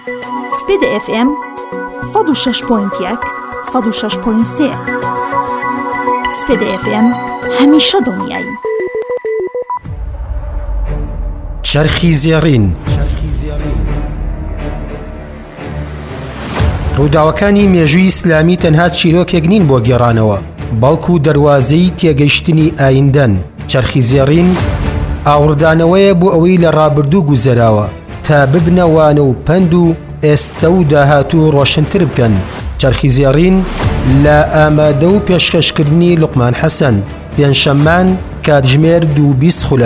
سپیدە FM 106.1 106.3 سپیدە FM هەمیشە دڵنیایی. چەرخی زێڕین ڕووداوەکانی مێژووی ئیسلامی تەنها چیرۆکێک نین بۆ گێڕانەوە، بەڵکو دەروازەی تێگەیشتنی ئایندەن. چەرخی زێڕین ئاوردانەوەیە بۆ ئەوەی لە ڕابردوو گوزەراوە تا ببنەوانە و پەند و ئێستا و داهاتوو ڕۆشنتر بکەن. چەرخی زێڕین لە ئامادە و پێشکەشکردنی لوقمان حەسەن، پێنجشەممان کاتژمێر 2:20